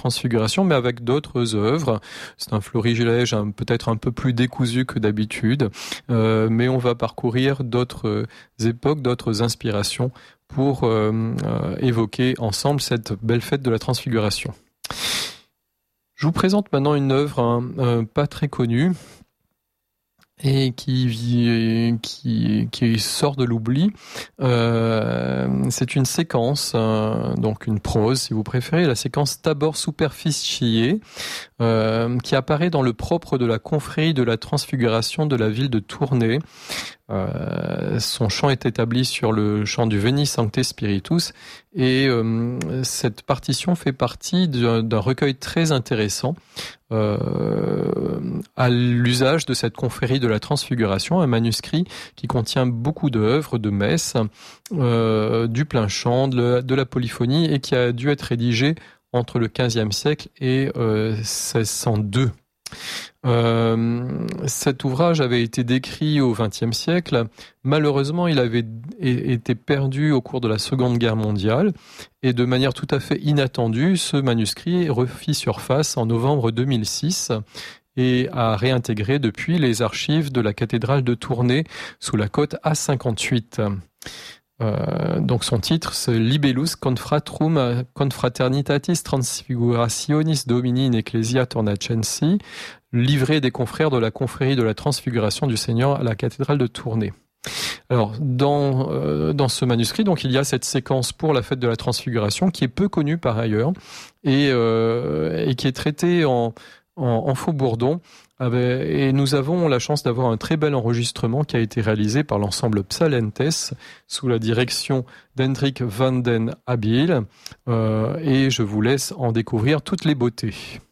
Transfiguration, mais avec d'autres œuvres. C'est un florilège peut-être un peu plus décousu que d'habitude, mais on va parcourir d'autres époques, d'autres inspirations pour évoquer ensemble cette belle fête de la Transfiguration. Je vous présente maintenant une œuvre pas très connue et qui sort de l'oubli. C'est une séquence, donc une prose si vous préférez, la séquence Tabor Superficiae, qui apparaît dans le propre de la confrérie de la Transfiguration de la ville de Tournai. Son chant est établi sur le chant du Veni Sancte Spiritus et cette partition fait partie d'un recueil très intéressant à l'usage de cette confrérie de la Transfiguration, un manuscrit qui contient beaucoup d'œuvres, de messes, du plain chant, de la polyphonie et qui a dû être rédigé entre le XVe siècle et 1602. Cet ouvrage avait été décrit au XXe siècle. Malheureusement, il avait été perdu au cours de la Seconde Guerre mondiale et de manière tout à fait inattendue, ce manuscrit refit surface en novembre 2006 et a réintégré depuis les archives de la cathédrale de Tournai sous la cote A58. Donc son titre, c'est Libellus Confratrum Confraternitatis Transfigurationis Domini in Ecclesia Tornacensi, livré des confrères de la confrérie de la Transfiguration du Seigneur à la cathédrale de Tournai. Alors, dans ce manuscrit, donc, il y a cette séquence pour la fête de la Transfiguration qui est peu connue par ailleurs et qui est traitée en faux-bourdon. Et nous avons la chance d'avoir un très bel enregistrement qui a été réalisé par l'ensemble Psalentes sous la direction d'Hendrik van den Abiel. Et je vous laisse en découvrir toutes les beautés.